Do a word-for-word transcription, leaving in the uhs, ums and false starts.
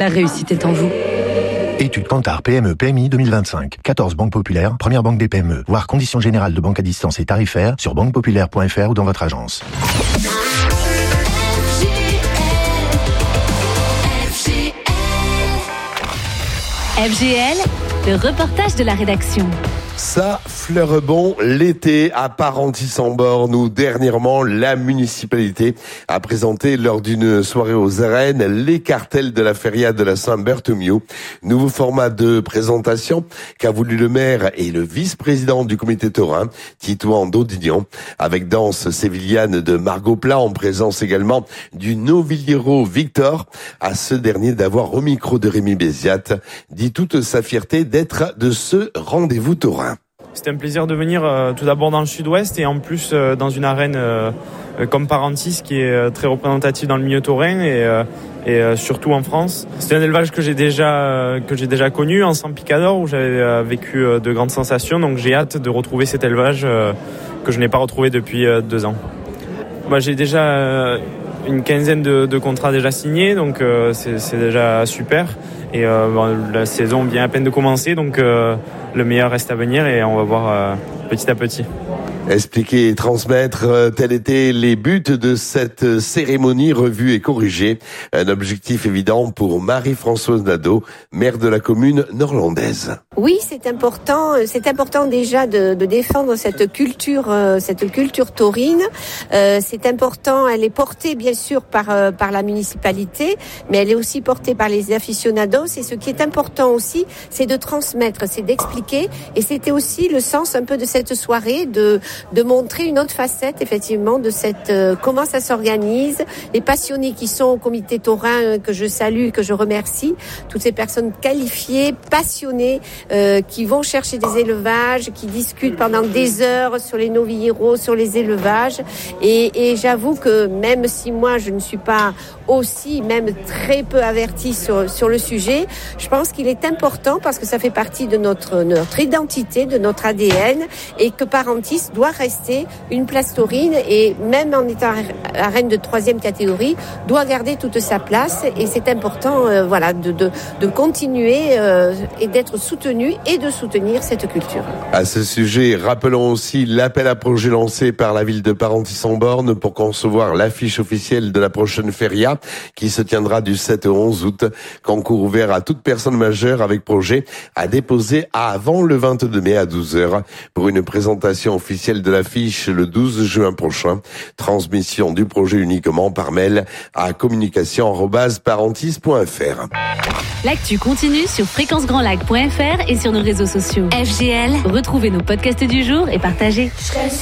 La réussite est en vous. Étude Kantar P M E P M I deux mille vingt-cinq. quatorze banques populaires, première banque des P M E. Voir conditions générales de banque à distance et tarifaires sur banque populaire point f r ou dans votre agence. F G L, le reportage de la rédaction. Ça fleure bon l'été à Parentis-en-Born où dernièrement la municipalité a présenté lors d'une soirée aux arènes les cartels de la feria de la Saint-Bartholomew. Nouveau format de présentation qu'a voulu le maire et le vice-président du comité taurin, Titouan Daudignon, avec danse sévillane de Margot Plat en présence également du novillero Victor, à ce dernier d'avoir au micro de Rémi Béziat dit toute sa fierté d'être de ce rendez-vous taurin. C'était un plaisir de venir euh, tout d'abord dans le sud-ouest et en plus euh, dans une arène euh, comme Parentis qui est euh, très représentative dans le milieu taurin et, euh, et euh, surtout en France. C'est un élevage que j'ai déjà euh, que j'ai déjà connu en San Picador où j'avais euh, vécu euh, de grandes sensations, donc j'ai hâte de retrouver cet élevage euh, que je n'ai pas retrouvé depuis euh, deux ans. Moi, j'ai déjà euh, une quinzaine de, de contrats déjà signés, donc euh, c'est, c'est déjà super. Et euh, bon, la saison vient à peine de commencer, donc euh, le meilleur reste à venir et on va voir euh, petit à petit. Expliquer et transmettre, euh, tels étaient les buts de cette cérémonie revue et corrigée. Un objectif évident pour Marie-Françoise Nadeau, maire de la commune norlandaise. Oui, c'est important. C'est important déjà de, de défendre cette culture, euh, cette culture taurine. Euh, c'est important. Elle est portée bien sûr par euh, par la municipalité, mais elle est aussi portée par les aficionados. Et ce qui est important aussi, c'est de transmettre, c'est d'expliquer. Et c'était aussi le sens un peu de cette soirée, de de montrer une autre facette effectivement de cette euh, comment ça s'organise. Les passionnés qui sont au comité taurin euh, que je salue, que je remercie, toutes ces personnes qualifiées, passionnées. Euh, qui vont chercher des élevages, qui discutent pendant des heures sur les novilleros, sur les élevages. Et, et j'avoue que même si moi je ne suis pas aussi, même très peu avertie sur, sur le sujet, je pense qu'il est important parce que ça fait partie de notre, notre identité, de notre A D N et que Parentis doit rester une place taurine et même en étant arène de troisième catégorie, doit garder toute sa place et c'est important euh, voilà, de, de, de continuer euh, et d'être soutenu et de soutenir cette culture. À ce sujet, rappelons aussi l'appel à projet lancé par la ville de Parentis-en-Born pour concevoir l'affiche officielle de la prochaine feria qui se tiendra du sept au onze août. Concours ouvert à toute personne majeure avec projet à déposer avant le vingt-deux mai à douze heures pour une présentation officielle de l'affiche le douze juin prochain. Transmission du projet uniquement par mail à communication arobase parentis point f r. L'actu continue sur fréquence grand lac point f r et sur nos réseaux sociaux. F G L, retrouvez nos podcasts du jour et partagez.